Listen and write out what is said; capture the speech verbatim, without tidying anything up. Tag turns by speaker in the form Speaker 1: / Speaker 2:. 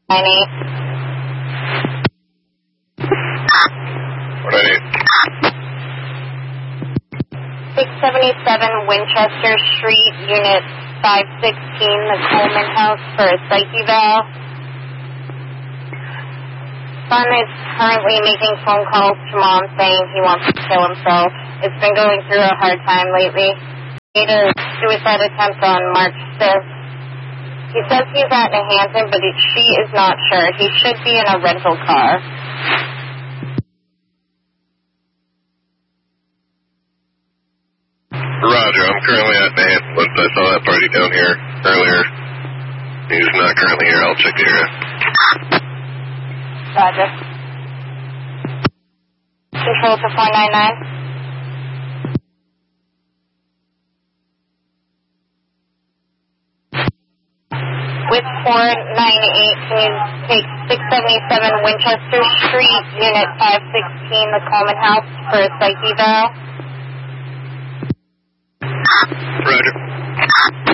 Speaker 1: nine eight.
Speaker 2: nine eight.
Speaker 1: six seventy-seven Winchester Street, Unit five sixteen, the Coleman House for a psych eval. Son is currently making phone calls to mom saying he wants to kill himself. It's been going through a hard time lately. He made a suicide attempt on March fifth. He says he's at New Hampton, but she is not sure. He should be in a rental car.
Speaker 2: Roger, I'm currently at New Hampton. Once I saw that party down here earlier. He's not currently here. I'll check the area.
Speaker 1: Roger. Control to four nine nine. With four nine eight, can you take six seventy-seven Winchester Street, Unit five sixteen, the Coleman House for a psych eval?
Speaker 2: Roger.